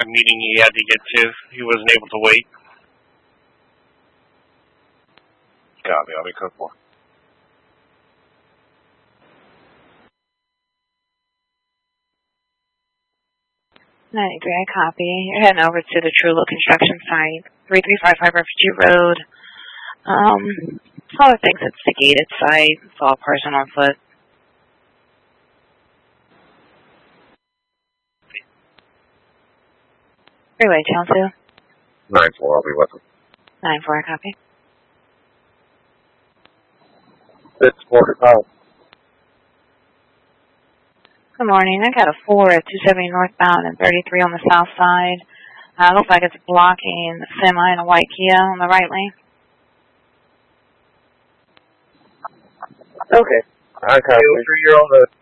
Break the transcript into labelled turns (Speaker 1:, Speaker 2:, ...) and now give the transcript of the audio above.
Speaker 1: traffic meeting he had to get to. He wasn't able to wait.
Speaker 2: Copy, I'll be code 4.
Speaker 3: I copy. You're heading over to the True Look construction site, 3355 Refugee Road. Caller thinks it's the gated site. It's all person on foot. Freeway, channel 2.
Speaker 2: 9-4, I'll be with him.
Speaker 3: 9-4, copy.
Speaker 2: It's 45.
Speaker 3: Good morning. I got a 4 at 270 northbound and 33 on the south side. Looks like it's blocking the semi and a white Kia on the right lane.
Speaker 2: Okay. I copy. You're on the